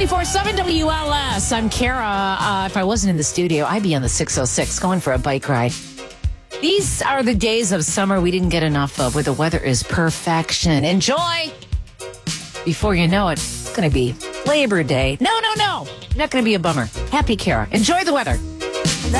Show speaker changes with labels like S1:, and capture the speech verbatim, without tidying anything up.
S1: ninety-four point seven W L S. I'm Kara. Uh, if I wasn't in the studio, I'd be on the six oh six going for a bike ride. These are the days of summer we didn't get enough of, where the weather is perfection. Enjoy! Before you know it, it's going to be Labor Day. No, no, no. Not going to be a bummer. Happy Kara. Enjoy the weather.